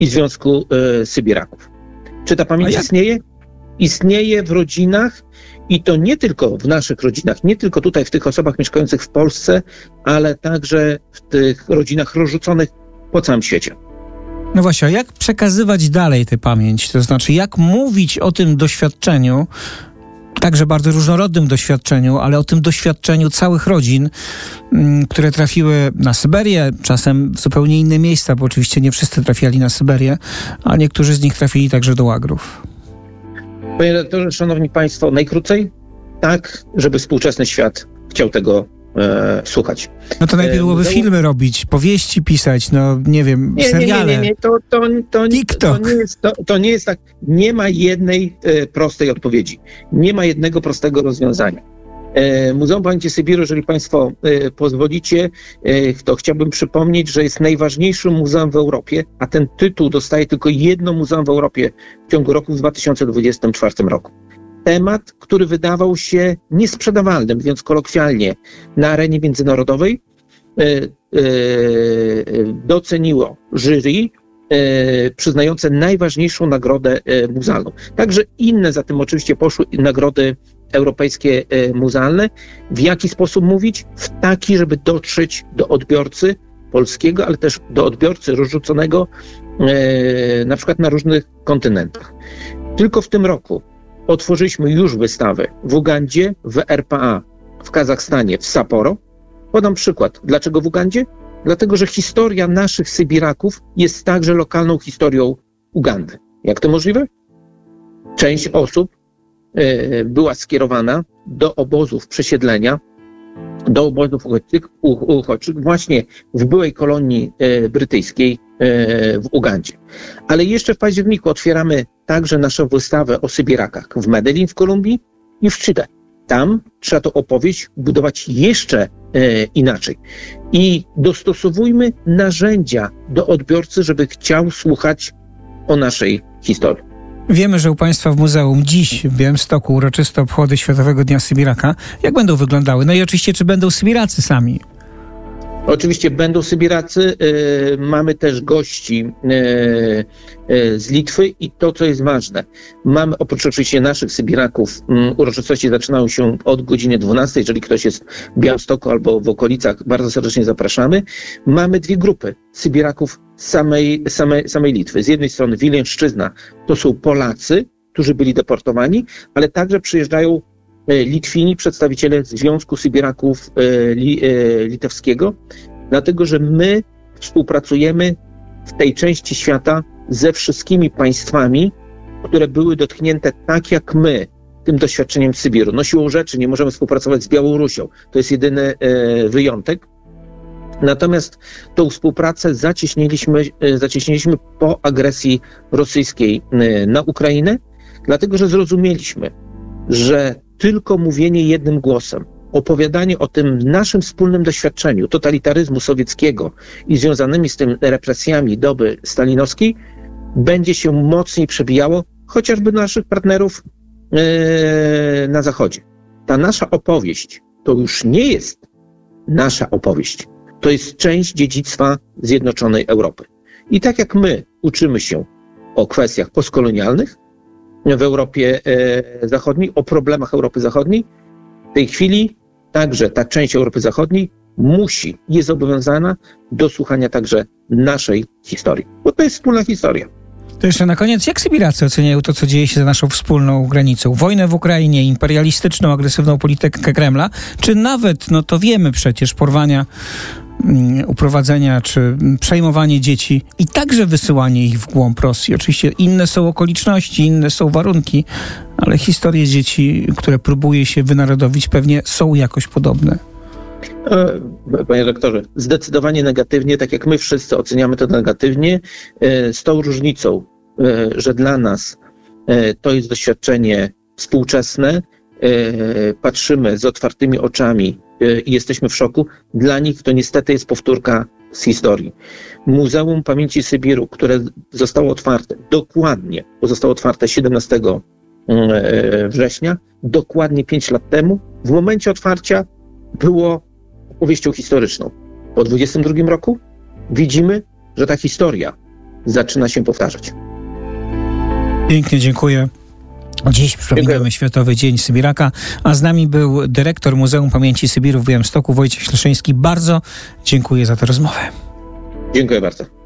i Związku Sybiraków. Czy ta pamięć istnieje? Istnieje w rodzinach i to nie tylko w naszych rodzinach, nie tylko tutaj w tych osobach mieszkających w Polsce, ale także w tych rodzinach rozrzuconych po całym świecie. No właśnie, a jak przekazywać dalej tę pamięć? To znaczy, jak mówić o tym doświadczeniu, także bardzo różnorodnym doświadczeniu, ale o tym doświadczeniu całych rodzin, które trafiły na Syberię, czasem w zupełnie inne miejsca, bo oczywiście nie wszyscy trafiali na Syberię, a niektórzy z nich trafili także do łagrów. Panie redaktorze, szanowni państwo, najkrócej tak, żeby współczesny świat chciał tego słuchać. No to najpierw byłoby filmy robić, powieści pisać, no nie wiem, seriale. Nie. To nie jest tak. Nie ma jednej prostej odpowiedzi. Nie ma jednego prostego rozwiązania. Muzeum Pamięci Sybiru, jeżeli państwo pozwolicie, to chciałbym przypomnieć, że jest najważniejszym muzeum w Europie, a ten tytuł dostaje tylko jedno muzeum w Europie w ciągu roku w 2024 roku. Temat, który wydawał się niesprzedawalny, mówiąc kolokwialnie, na arenie międzynarodowej, doceniło jury przyznające najważniejszą nagrodę muzealną. Także inne za tym oczywiście poszły nagrody europejskie muzealne. W jaki sposób mówić? W taki, żeby dotrzeć do odbiorcy polskiego, ale też do odbiorcy rozrzuconego na przykład na różnych kontynentach. Tylko w tym roku otworzyliśmy już wystawę w Ugandzie, w RPA, w Kazachstanie, w Sapporo. Podam przykład. Dlaczego w Ugandzie? Dlatego, że historia naszych Sybiraków jest także lokalną historią Ugandy. Jak to możliwe? Część osób była skierowana do obozów przesiedlenia, do obozów uchodźczych właśnie w byłej kolonii brytyjskiej w Ugandzie. Ale jeszcze w październiku otwieramy także naszą wystawę o Sybirakach w Medellin w Kolumbii i w Chile. Tam trzeba tę opowieść budować jeszcze inaczej. I dostosowujmy narzędzia do odbiorcy, żeby chciał słuchać o naszej historii. Wiemy, że u państwa w muzeum dziś w Białymstoku uroczyste obchody Światowego Dnia Sybiraka. Jak będą wyglądały? No i oczywiście, czy będą Sybiracy sami? Oczywiście będą Sybiracy, mamy też gości z Litwy i to, co jest ważne, mamy oprócz oczywiście naszych Sybiraków, uroczystości zaczynają się od godziny 12, jeżeli ktoś jest w Białymstoku albo w okolicach, bardzo serdecznie zapraszamy. Mamy dwie grupy Sybiraków samej Litwy. Z jednej strony Wileńszczyzna to są Polacy, którzy byli deportowani, ale także przyjeżdżają Litwini, przedstawiciele Związku Sybiraków Litewskiego, dlatego że my współpracujemy w tej części świata ze wszystkimi państwami, które były dotknięte tak jak my tym doświadczeniem Sybiru. No siłą rzeczy nie możemy współpracować z Białorusią. To jest jedyny wyjątek. Natomiast tą współpracę zacieśniliśmy po agresji rosyjskiej na Ukrainę, dlatego że zrozumieliśmy, że tylko mówienie jednym głosem, opowiadanie o tym naszym wspólnym doświadczeniu totalitaryzmu sowieckiego i związanymi z tym represjami doby stalinowskiej będzie się mocniej przebijało chociażby naszych partnerów na Zachodzie. Ta nasza opowieść to już nie jest nasza opowieść. To jest część dziedzictwa zjednoczonej Europy. I tak jak my uczymy się o kwestiach postkolonialnych w Europie Zachodniej, o problemach Europy Zachodniej, w tej chwili także ta część Europy Zachodniej jest zobowiązana do słuchania także naszej historii, bo to jest wspólna historia. To jeszcze na koniec, jak Sybiracy oceniają to, co dzieje się za naszą wspólną granicą? Wojnę w Ukrainie, imperialistyczną, agresywną politykę Kremla, czy nawet, no to wiemy przecież, porwania, uprowadzenia czy przejmowanie dzieci i także wysyłanie ich w głąb Rosji. Oczywiście inne są okoliczności, inne są warunki, ale historie dzieci, które próbuje się wynarodowić, pewnie są jakoś podobne. Panie rektorze, zdecydowanie negatywnie, tak jak my wszyscy oceniamy to negatywnie, z tą różnicą, że dla nas to jest doświadczenie współczesne, patrzymy z otwartymi oczami i jesteśmy w szoku. Dla nich to niestety jest powtórka z historii. Muzeum Pamięci Sybiru, które zostało otwarte dokładnie, bo zostało otwarte 17 września, dokładnie 5 lat temu, w momencie otwarcia było opowieścią historyczną. Po 22 roku widzimy, że ta historia zaczyna się powtarzać. Pięknie dziękuję. Dziś przypominamy Światowy Dzień Sybiraka, a z nami był dyrektor Muzeum Pamięci Sybiru w Białymstoku, Wojciech Śleszyński. Bardzo dziękuję za tę rozmowę. Dziękuję bardzo.